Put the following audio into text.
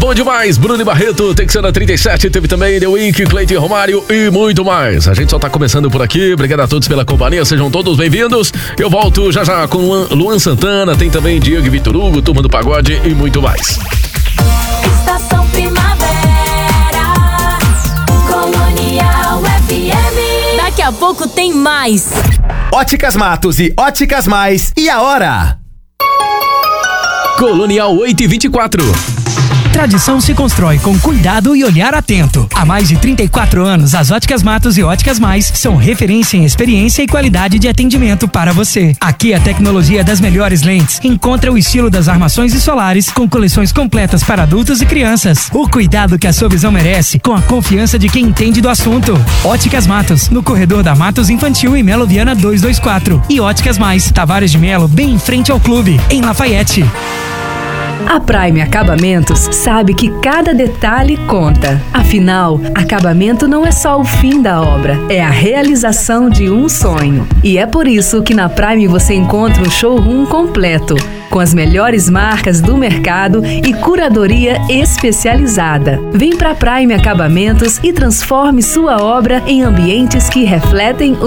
bom demais. Bruno e Barreto, Texana 37, teve também The Week, Cleiton e Romário e muito mais. A gente só tá começando por aqui. Obrigado a todos pela companhia, sejam todos bem-vindos. Eu volto já já com Luan Santana, tem também Diego e Vitor Hugo, Turma do Pagode e muito mais. Estação Primavera, Colonial FM. Daqui a pouco tem mais. Óticas Matos e Óticas Mais. E a hora? Colonial 8h24. Tradição se constrói com cuidado e olhar atento. Há mais de 34 anos, as Óticas Matos e Óticas Mais são referência em experiência e qualidade de atendimento para você. Aqui a tecnologia das melhores lentes encontra o estilo das armações e solares com coleções completas para adultos e crianças. O cuidado que a sua visão merece com a confiança de quem entende do assunto. Óticas Matos, no corredor da Matos Infantil e Melo Viana 224. E Óticas Mais, Tavares de Melo, bem em frente ao clube, em Lafayette. A Prime Acabamentos sabe que cada detalhe conta. Afinal, acabamento não é só o fim da obra, é a realização de um sonho. E é por isso que na Prime você encontra um showroom completo, com as melhores marcas do mercado e curadoria especializada. Vem pra Prime Acabamentos e transforme sua obra em ambientes que refletem